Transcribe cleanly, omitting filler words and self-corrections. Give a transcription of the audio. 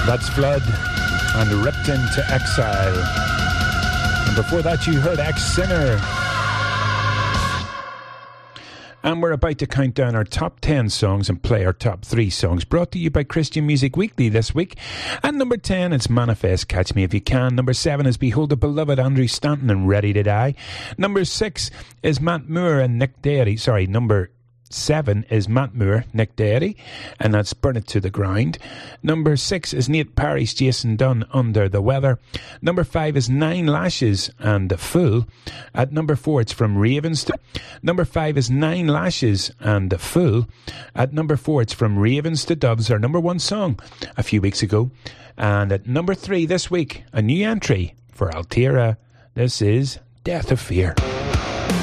That's Flood and Ripped Into Exile. And before that you heard Ex-Sinner. And we're about to count down our top 10 songs and play our top 3 songs, brought to you by Christian Music Weekly this week. At number 10, it's Manifest, Catch Me If You Can. Number 7 is Behold the Beloved, Andrew Stanton and Ready to Die. Number 6 is Matt Moore and Nick Derry. Number 7 is Matt Moore, Nick Derry, and that's Burn It to the Ground. Number 6 is Nate Parry's Jason Dunn, Under the Weather. Number 5 is Nine Lashes and The Fool. At number 4, it's from Ravens. Number 5 is Nine Lashes and The Fool. At number 4, it's from Ravens to Doves, our number 1 song a few weeks ago. And at number 3 this week, a new entry for Altera. This is Death of Fear.